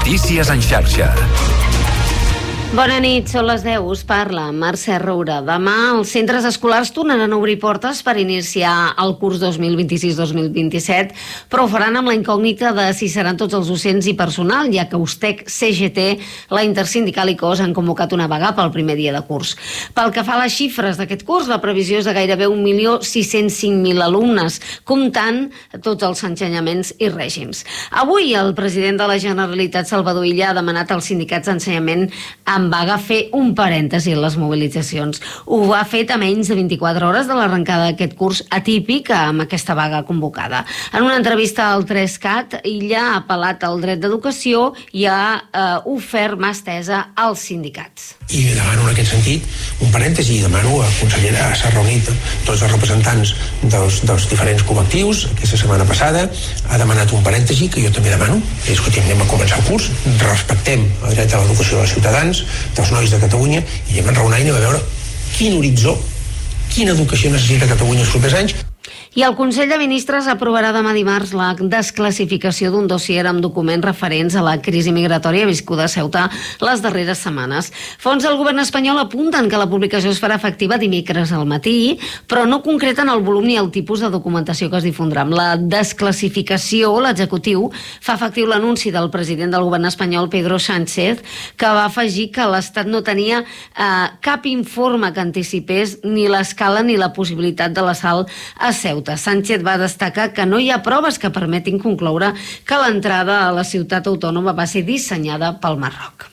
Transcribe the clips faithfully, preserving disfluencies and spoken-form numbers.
Notícies en xarxa. Bona nit, són les deu, us parla Mercè Roura. Demà els centres escolars tornaran a obrir portes per iniciar el curs dos mil vint-i-sis dos mil vint-i-set, però ho faran amb la incògnita de si seran tots els docents i personal, ja que USTEC, C G T, la Intersindical i Cos han convocat una vaga pel primer dia de curs. Pel que fa a les xifres d'aquest curs, la previsió és de gairebé un milió sis-cents cinc mil alumnes, comptant tots els ensenyaments i règims. Avui el president de la Generalitat, Salvador Illa, ha demanat als sindicats d'ensenyament amb vaga fer un parèntesi en les mobilitzacions. Ho ha fet a menys de vint-i-quatre hores de l'arrencada d'aquest curs atípic amb aquesta vaga convocada. En una entrevista al tres cat, Illa ha apel·lat al dret d'educació i ha eh, ofert mà estesa als sindicats. I demano en aquest sentit un parèntesi i demano a la consellera, s'ha reunit tots els representants dels, dels diferents col·lectius aquesta setmana passada, ha demanat un parèntesi que jo també demano, és que anem a començar el curs, respectem el dret a l'educació dels ciutadans, dels nois de Catalunya, i anem a enraonar i anem a veure quin horitzó, quina educació necessita Catalunya els propers anys. I el Consell de Ministres aprovarà demà dimarts la desclassificació d'un dossier amb documents referents a la crisi migratòria viscuda a Ceuta les darreres setmanes. Fons del govern espanyol apunten que la publicació es farà efectiva dimecres al matí, però no concreten el volum ni el tipus de documentació que es difondrà. Amb la desclassificació, l'executiu fa efectiu l'anunci del president del govern espanyol, Pedro Sánchez, que va afegir que l'Estat no tenia eh, cap informe que anticipés ni l'escala ni la possibilitat de l'assalt a Ceuta. Sánchez va destacar que no hi ha proves que permetin concloure que l'entrada a la ciutat autònoma va ser dissenyada pel Marroc.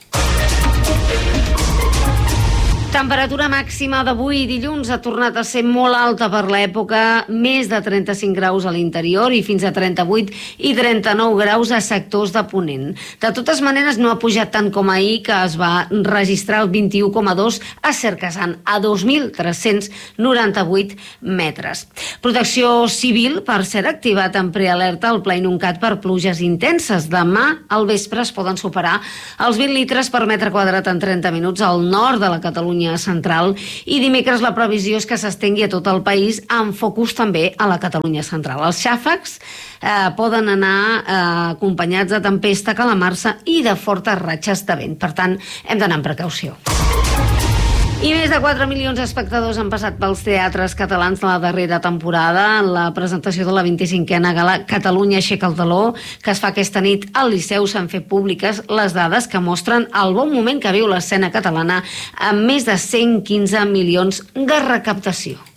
Temperatura màxima d'avui dilluns ha tornat a ser molt alta per l'època, més de trenta-cinc graus a l'interior i fins a trenta-vuit i trenta-nou graus a sectors de Ponent. De totes maneres, no ha pujat tant com ahir, que es va registrar el vint-i-u coma dos a Cercassant, a dos mil tres-cents noranta-vuit metres. Protecció Civil, per ser activat en prealerta al Pla Inuncat per pluges intenses. Demà al vespre es poden superar els vint litres per metre quadrat en trenta minuts al nord de la Catalunya central, i dimecres la previsió és que s'estengui a tot el país, amb focus també a la Catalunya central. Els xàfecs eh, poden anar eh, acompanyats de tempesta, calamarsa i de fortes ratxes de vent. Per tant, hem d'anar amb precaució. I més de quatre milions d'espectadors han passat pels teatres catalans la darrera temporada. La presentació de la vint-i-cinquena gala Catalunya aixeca el teló, que es fa aquesta nit al Liceu, s'han fet públiques les dades que mostren el bon moment que viu l'escena catalana, amb més de cent quinze milions de recaptació.